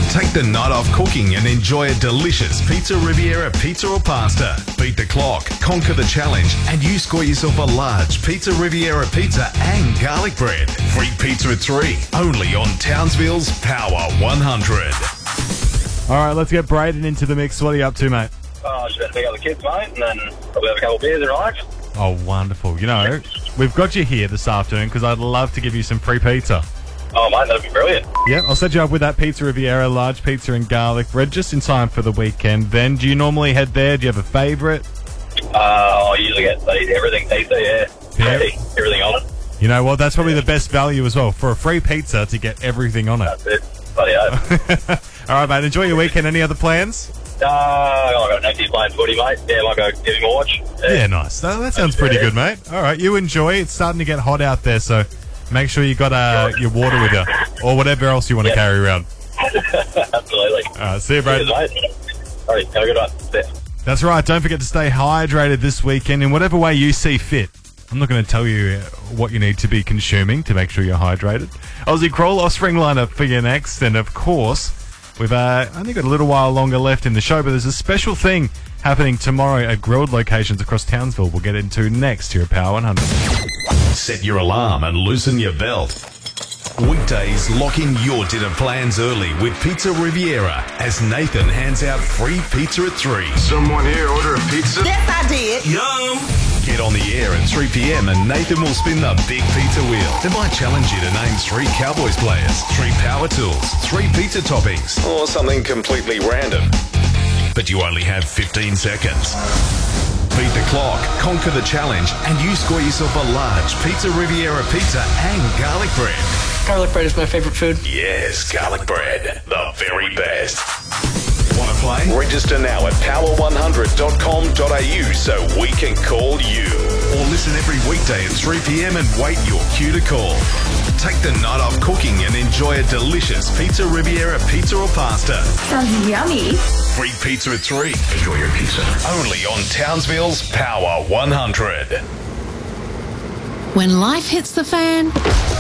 Take the night off cooking and enjoy a delicious Pizza Riviera pizza or pasta. Beat the clock, conquer the challenge, and you score yourself a large Pizza Riviera pizza and garlic bread. Free pizza at 3, only on Townsville's Power 100. All right, let's get Braden into the mix. What are you up to, mate? I was just about to pick up the kids, mate, and then probably have a couple of beers and relax. Oh, wonderful. You know, we've got you here this afternoon because I'd love to give you some free pizza. Oh, mate, that'd be brilliant. Yeah, I'll set you up with that Pizza Riviera, large pizza and garlic bread, just in time for the weekend. Then, do you normally head there? Do you have a favourite? I usually get everything pizza, yeah. Everything on it. You know what? That's probably the best value as well, for a free pizza to get everything on it. That's it. Bloody hope. All right, mate. Enjoy your weekend. Any other plans? I got an nephew playing footy, mate. Yeah, I might go give him a watch. Yeah, nice. That sounds pretty good, mate. All right, you enjoy. It's starting to get hot out there, so make sure you got your water with you or whatever else you want to carry around. Absolutely. All right, see you, Brad. Cheers, mate. All right, have a good one. Yeah. That's right. Don't forget to stay hydrated this weekend in whatever way you see fit. I'm not going to tell you what you need to be consuming to make sure you're hydrated. Aussie Crawl, Offspring lineup for you next. And, of course, we've only got a little while longer left in the show, but there's a special thing happening tomorrow at grilled locations across Townsville we'll get into next here at Power 100. Set your alarm and loosen your belt. Weekdays, lock in your dinner plans early with Pizza Riviera as Nathan hands out free pizza at 3. Someone here order a pizza? Yes, I did. Yum! Get on the air at 3 p.m. and Nathan will spin the big pizza wheel. They might challenge you to name 3 Cowboys players, 3 power tools, 3 pizza toppings, or something completely random. But you only have 15 seconds. Beat the clock, conquer the challenge, and you score yourself a large Pizza Riviera pizza and garlic bread. Garlic bread is my favorite food. Yes, garlic bread. The very best. Want to play? Register now at power100.com.au so we can call you. Or listen every weekday at 3 p.m. and wait your cue to call. Take the night off cooking and enjoy a delicious Pizza Riviera pizza or pasta. Sounds yummy. Free pizza at 3. Enjoy your pizza. Only on Townsville's Power 100. When life hits the fan,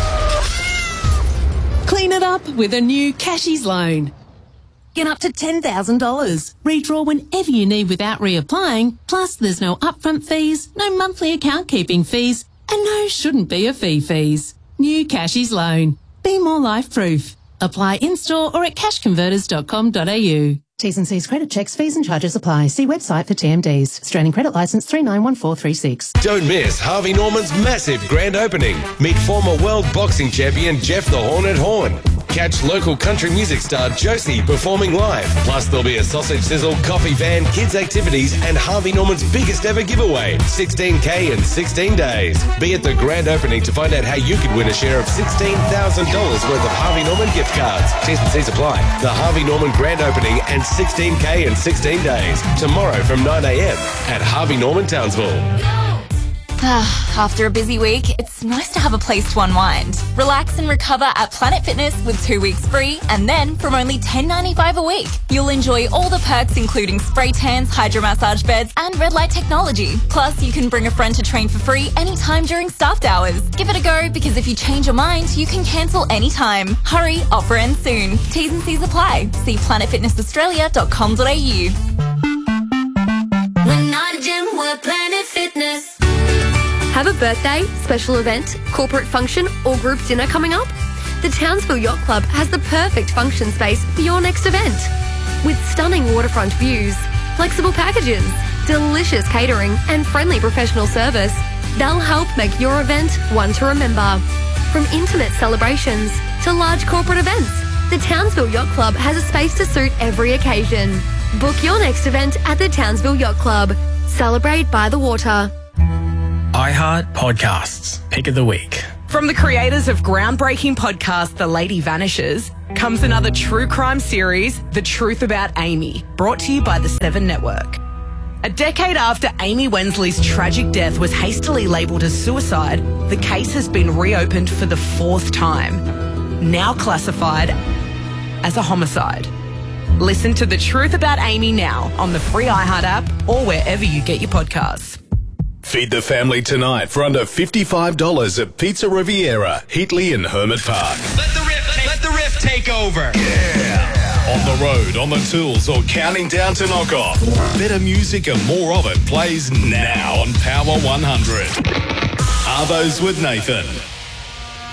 clean it up with a new Cashies loan. Get up to $10,000. Redraw whenever you need without reapplying. Plus, there's no upfront fees, no monthly account keeping fees, and no shouldn't be a fees. New Cashies loan. Be more life proof. Apply in-store or at cashconverters.com.au. T's and C's credit checks, fees and charges apply. See website for TMDs. Australian Credit Licence 391436. Don't miss Harvey Norman's massive grand opening. Meet former world boxing champion Jeff the Hornet Horn. Catch local country music star Josie performing live. Plus, there'll be a sausage sizzle, coffee van, kids activities, and Harvey Norman's biggest ever giveaway, 16K in 16 days. Be at the grand opening to find out how you could win a share of $16,000 worth of Harvey Norman gift cards. T's and C's apply. The Harvey Norman grand opening and 16K in 16 days. Tomorrow from 9 a.m. at Harvey Norman Townsville. After a busy week, it's nice to have a place to unwind. Relax and recover at Planet Fitness with 2 weeks free, and then from only $10.95 a week. You'll enjoy all the perks including spray tans, hydro massage beds, and red light technology. Plus, you can bring a friend to train for free anytime during staffed hours. Give it a go, because if you change your mind, you can cancel anytime. Hurry, offer ends soon. T's and C's apply. See planetfitnessaustralia.com.au. We're not a gym, we're Planet Fitness. Have a birthday, special event, corporate function, or group dinner coming up? The Townsville Yacht Club has the perfect function space for your next event. With stunning waterfront views, flexible packages, delicious catering, and friendly professional service, they'll help make your event one to remember. From intimate celebrations to large corporate events, the Townsville Yacht Club has a space to suit every occasion. Book your next event at the Townsville Yacht Club. Celebrate by the water. iHeart Podcasts, Pick of the Week. From the creators of groundbreaking podcast The Lady Vanishes comes another true crime series, The Truth About Amy, brought to you by the 7 Network. A decade after Amy Wensley's tragic death was hastily labelled as suicide, the case has been reopened for the 4th time, now classified as a homicide. Listen to The Truth About Amy now on the free iHeart app or wherever you get your podcasts. Feed the family tonight for under $55 at Pizza Riviera, Heatley and Hermit Park. Let the riff take over. Yeah. On the road, on the tools, or counting down to knock off. Better music and more of it plays now on Power 100. Arvos with Nathan.